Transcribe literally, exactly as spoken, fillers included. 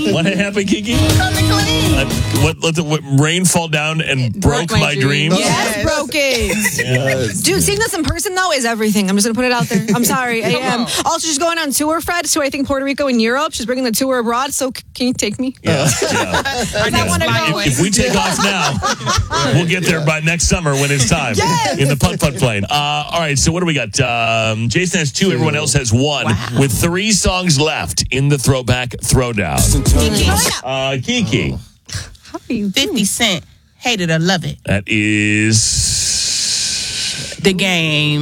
What happened, Kiki? Uh, what, let the what, rain fall down and broke, broke my, my dream. dreams? Yes, yes, broke it. Yes. Dude, seeing this in person, though, is everything. I'm just going to put it out there. I'm sorry. I am. Also, she's going on tour, Fred, to I think Puerto Rico and Europe. She's bringing the tour abroad, so c- can you take me? Yeah. yeah. I yeah. want to go. If we take off now, we'll get there by next summer when it's time. Yes. In the putt-putt plane. Uh, all right, so what do we got? Um, Jason has two. Everyone else has one. Wow. With three songs left in the Throwback Throwdown. Kiki. Uh, Kiki. How are you doing? fifty Cent, Hate It or Love It. That is... The Game.